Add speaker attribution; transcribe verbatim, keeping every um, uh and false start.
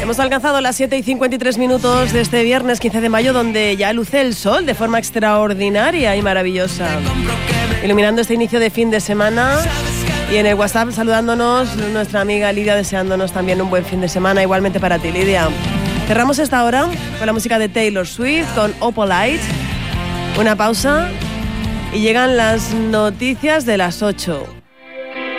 Speaker 1: Hemos alcanzado las siete y cincuenta y tres minutos de este viernes quince de mayo, donde ya luce el sol de forma extraordinaria y maravillosa, iluminando este inicio de fin de semana. Y en el WhatsApp saludándonos nuestra amiga Lidia, deseándonos también un buen fin de semana, igualmente para ti, Lidia. Cerramos esta hora con la música de Taylor Swift, con Opalite. Una pausa y llegan las noticias de las ocho.